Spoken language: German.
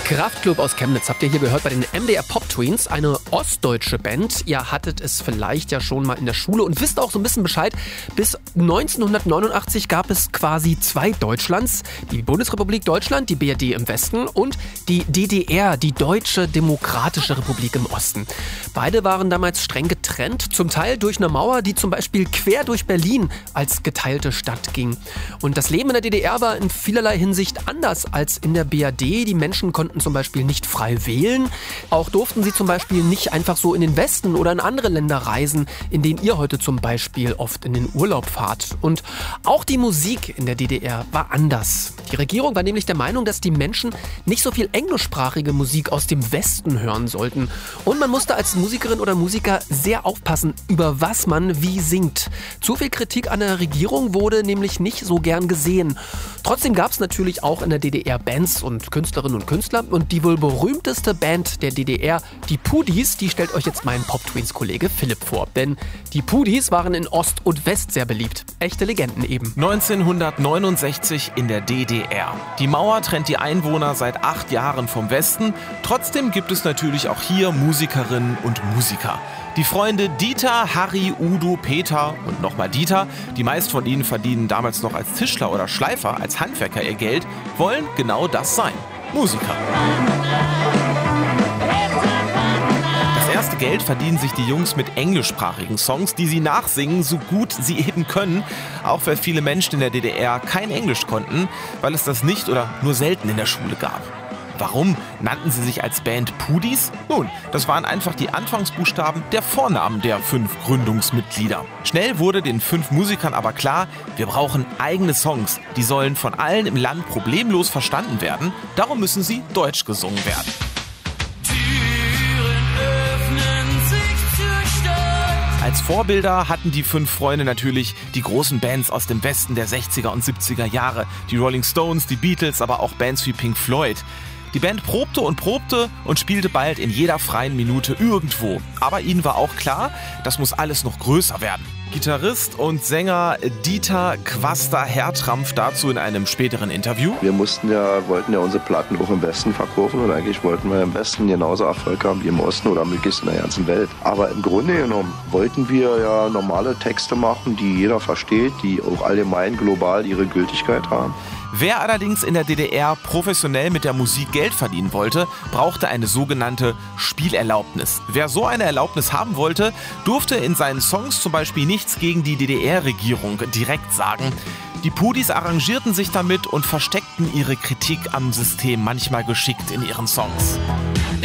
Kraftklub aus Chemnitz habt ihr hier gehört bei den MDR Pop Twins, eine ostdeutsche Band. Ihr hattet es vielleicht ja schon mal in der Schule und wisst auch so ein bisschen Bescheid. Bis 1989 gab es quasi zwei Deutschlands. Die Bundesrepublik Deutschland, die BRD im Westen und die DDR, die Deutsche Demokratische Republik im Osten. Beide waren damals streng getrennt, zum Teil durch eine Mauer, die zum Beispiel quer durch Berlin als geteilte Stadt ging. Und das Leben in der DDR war in vielerlei Hinsicht anders als in der BRD. Die Menschen konnten zum Beispiel nicht frei wählen. Auch durften sie zum Beispiel nicht einfach so in den Westen oder in andere Länder reisen, in denen ihr heute zum Beispiel oft in den Urlaub fahrt. Und auch die Musik in der DDR war anders. Die Regierung war nämlich der Meinung, dass die Menschen nicht so viel englischsprachige Musik aus dem Westen hören sollten. Und man musste als Musikerin oder Musiker sehr aufpassen, über was man wie singt. Zu viel Kritik an der Regierung wurde nämlich nicht so gern gesehen. Trotzdem gab es natürlich auch in der DDR Bands und Künstlerinnen und Künstler. Und die wohl berühmteste Band der DDR, die Pudis, die stellt euch jetzt mein Pop-Twins-Kollege Philipp vor. Denn die Pudis waren in Ost und West sehr beliebt. Echte Legenden eben. 1969 in der DDR. Die Mauer trennt die Einwohner seit 8 Jahren vom Westen. Trotzdem gibt es natürlich auch hier Musikerinnen und Musiker. Die Freunde Dieter, Harry, Udo, Peter und nochmal Dieter, die meisten von ihnen verdienen damals noch als Tischler oder Schleifer, als Handwerker ihr Geld, wollen genau das sein. Musiker. Das erste Geld verdienen sich die Jungs mit englischsprachigen Songs, die sie nachsingen, so gut sie eben können. Auch weil viele Menschen in der DDR kein Englisch konnten, weil es das nicht oder nur selten in der Schule gab. Warum nannten sie sich als Band Pudis? Nun, das waren einfach die Anfangsbuchstaben der Vornamen der 5 Gründungsmitglieder. Schnell wurde den 5 Musikern aber klar, wir brauchen eigene Songs. Die sollen von allen im Land problemlos verstanden werden. Darum müssen sie deutsch gesungen werden. Als Vorbilder hatten die 5 Freunde natürlich die großen Bands aus dem Westen der 60er und 70er Jahre. Die Rolling Stones, die Beatles, aber auch Bands wie Pink Floyd. Die Band probte und spielte bald in jeder freien Minute irgendwo. Aber ihnen war auch klar, das muss alles noch größer werden. Gitarrist und Sänger Dieter Quaster-Hertrampf dazu in einem späteren Interview. Wir wollten ja unsere Platten auch im Westen verkaufen und eigentlich wollten wir im Westen genauso Erfolg haben wie im Osten oder möglichst in der ganzen Welt. Aber im Grunde genommen wollten wir ja normale Texte machen, die jeder versteht, die auch allgemein global ihre Gültigkeit haben. Wer allerdings in der DDR professionell mit der Musik Geld verdienen wollte, brauchte eine sogenannte Spielerlaubnis. Wer so eine Erlaubnis haben wollte, durfte in seinen Songs zum Beispiel nichts gegen die DDR-Regierung direkt sagen. Die Pudis arrangierten sich damit und versteckten ihre Kritik am System manchmal geschickt in ihren Songs.